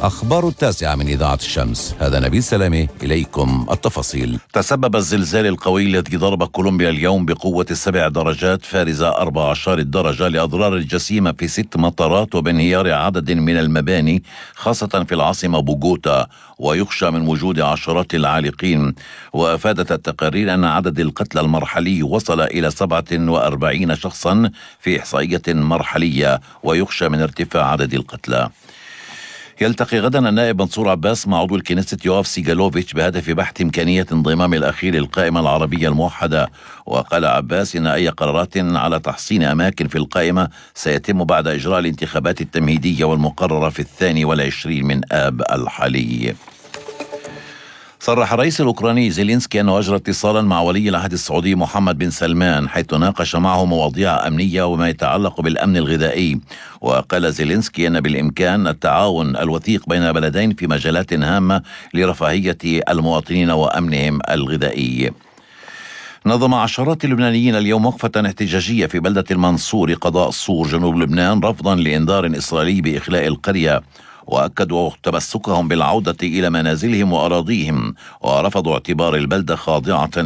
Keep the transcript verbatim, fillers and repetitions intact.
أخبار التاسعة من إذاعة الشمس، هذا نبيل سلامة، إليكم التفاصيل. تسبب الزلزال القوي الذي ضرب كولومبيا اليوم بقوة السبع درجات فارزة أربع عشرة الدرجة لأضرار جسيمة في ست مطارات وبانهيار عدد من المباني خاصة في العاصمة بوغوتا، ويخشى من وجود عشرات العالقين. وأفادت التقارير أن عدد القتلى المرحلي وصل إلى سبعة وأربعين شخصا في إحصائية مرحلية، ويخشى من ارتفاع عدد القتلى. يلتقي غدا النائب منصور عباس مع عضو الكنيست يواف سيغالوفيتش بهدف بحث إمكانية انضمام الأخير للقائمة العربية الموحدة. وقال عباس إن أي قرارات على تحصين أماكن في القائمة سيتم بعد إجراء الانتخابات التمهيدية والمقررة في الثاني والعشرين من آب الحالي. صرح الرئيس الأوكراني زيلينسكي أنه أجرى اتصالا مع ولي العهد السعودي محمد بن سلمان، حيث ناقش معه مواضيع أمنية وما يتعلق بالأمن الغذائي. وقال زيلينسكي أن بالإمكان التعاون الوثيق بين البلدين في مجالات هامة لرفاهية المواطنين وأمنهم الغذائي. نظم عشرات اللبنانيين اليوم وقفة احتجاجية في بلدة المنصور قضاء الصور جنوب لبنان رفضا لإنذار إسرائيلي بإخلاء القرية، وأكدوا تمسكهم بالعودة إلى منازلهم وأراضيهم، ورفضوا اعتبار البلدة خاضعة